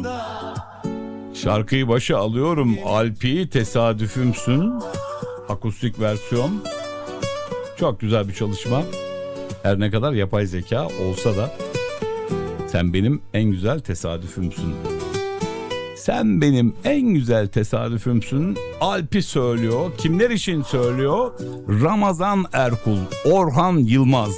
Şarkıyı başa alıyorum. Alpi tesadüfümsün. Akustik versiyon. Çok güzel bir çalışma. Her ne kadar yapay zeka olsa da sen benim en güzel tesadüfümsün. Sen benim en güzel tesadüfümsün. Alpi söylüyor. Kimler için söylüyor? Ramazan Erkul, Orhan Yılmaz.